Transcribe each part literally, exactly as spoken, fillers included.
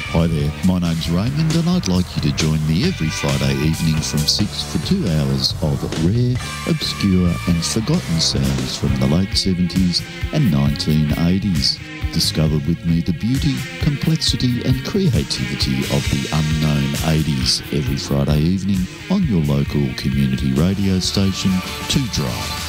Hi there, my name's Raymond and I'd like you to join me every Friday evening from six for two hours of rare, obscure and forgotten sounds from the late seventies and nineteen eighties. Discover with me the beauty, complexity and creativity of the unknown eighties every Friday evening on your local community radio station, two Drive.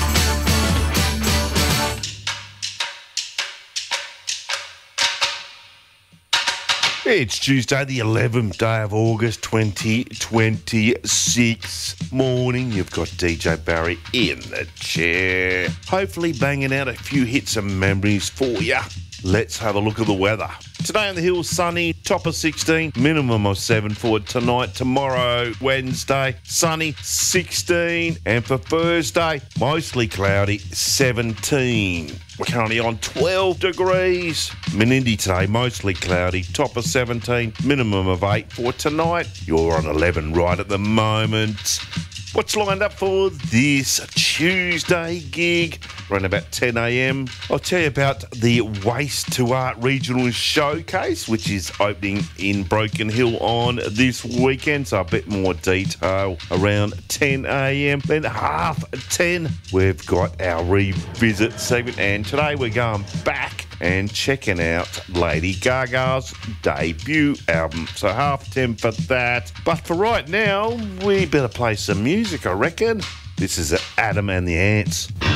It's Tuesday, the eleventh day of August, twenty twenty-six. Morning, you've got D J Barry in the chair. Hopefully banging out a few hits and memories for you. Let's have a look at the weather. Today on the hills, sunny, top of sixteen, minimum of seven for tonight. Tomorrow, Wednesday, sunny, sixteen. And for Thursday, mostly cloudy, seventeen. We're currently on twelve degrees. Menindee today, mostly cloudy, top of seventeen, minimum of eight for tonight. You're on eleven right at the moment. What's lined up for this Tuesday gig? Around about ten a.m. I'll tell you about the Waste to Art Regional Showcase, which is opening in Broken Hill on this weekend. So a bit more detail around ten a.m. Then half ten, we've got our revisit segment. And today we're going back and checking out Lady Gaga's debut album. So half ten for that. But for right now, we better play some music, I reckon. This is Adam and the Ants.